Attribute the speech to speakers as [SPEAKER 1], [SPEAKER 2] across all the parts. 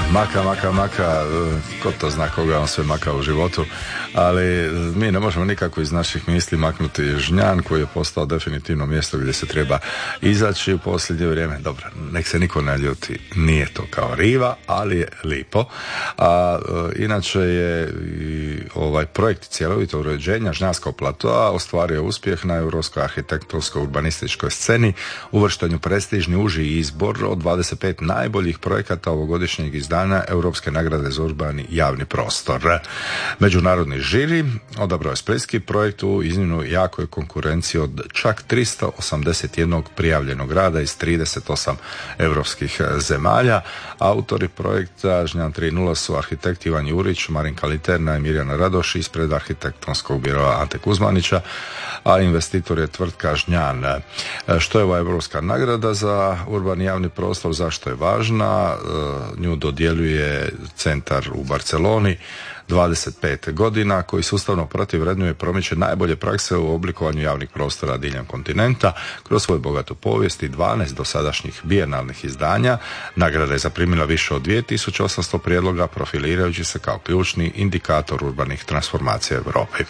[SPEAKER 1] Maka, ko to zna koga on sve maka u životu, ali mi ne možemo nikako iz naših misli maknuti Žnjan koji je postao definitivno mjesto gdje se treba izaći u posljednje vrijeme. Dobro, nek se niko ne ljuti, nije to kao Riva, ali je lipo. A inače je ovaj projekt cjelovito uređenja Žnjanskog platoa ostvario uspjeh na europskoj arhitektonsko-urbanističkoj sceni, uvrštenju prestižni uži izbor od 25 najboljih projekata ovogodišnjeg izdanja Europske nagrade za urbani javni prostor. Međunarodni žiri odabrao je splitski projekt u iznimno jakoj konkurenciji od čak 381 prijavljenog rada iz 38 europskih zemalja. Autori projekta Žnjan 3.0 su arhitekt Ivan Jurić, Marinka Literna i Mirjana Radoš ispred arhitektonskog biroa Ante Kuzmanića, a investitor je tvrtka Žnjan. Što je ova europska nagrada za urbani javni prostor, zašto je važna? Nju dodjeljuje centar u Barceloni 25 godina koji sustavno prati, vrednuje i promiče najbolje prakse u oblikovanju javnih prostora diljem kontinenta. Kroz svoju bogatu povijest i 12 dosadašnjih bijenalnih izdanja nagrada je zaprimila više od 2800 prijedloga, profilirajući se kao ključni indikator urbanih transformacija u Europi.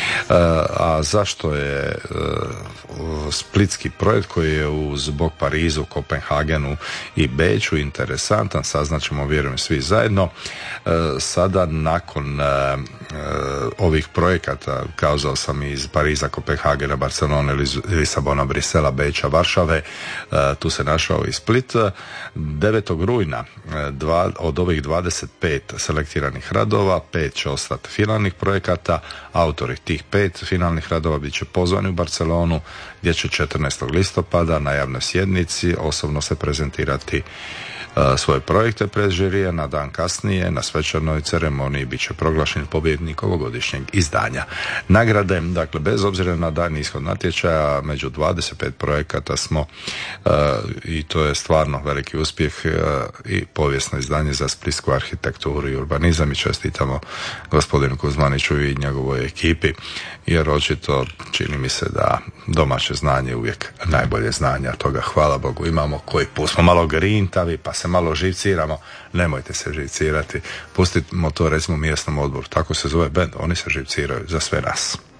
[SPEAKER 1] A zašto je splitski projekt koji je uz bok Parizu, Kopenhagenu i Beču interesantan, saznaćemo, vjerujem, svi zajedno. Sada nakon ovih projekata, kazao sam, iz Pariza, Kopenhagena, Barcelone, Lisabona, Brisela, Beča, Varšave, tu se našao i Split. 9. rujna od ovih 25 selektiranih radova 5 će ostati finalnih projekata. Autori tih 5 finalnih radova bit će pozvani u Barcelonu gdje će 14. listopada na javnoj sjednici osobno se prezentirati svoje projekte pred žirija. Na dan kasnije na svečanoj ceremoniji bit će proglašen pobjednik ovogodišnjeg izdanja. Nagrade, dakle, bez obzira na dan ishod natječaja, među 25 projekata smo i to je stvarno veliki uspjeh i povijesno izdanje za splitsku arhitekturu i urbanizam i čestitamo gospodinu Kuzmaniću i njegovoj ekipi, jer očito čini mi se da domaće znanje je uvijek najbolje znanje, a toga hvala Bogu imamo. Koji put smo malo grintavi pa se malo živciramo, nemojte se živcirati, pustimo to recimo mjesnom odboru, tako se zove bend, oni se živciraju za sve nas.